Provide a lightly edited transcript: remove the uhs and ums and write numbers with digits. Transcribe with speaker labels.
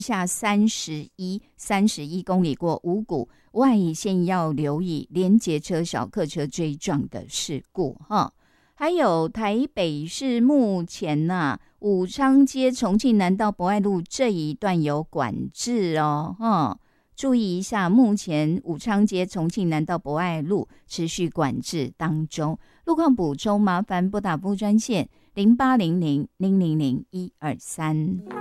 Speaker 1: 下31公里过五股外线要留意连结车小客车追撞的事故哈。还有台北市目前武昌街重庆南到博爱路这一段有管制哦，注意一下，目前武昌街重庆南到博爱路持续管制当中。路况补充麻烦拨打服务专线0800-000-123。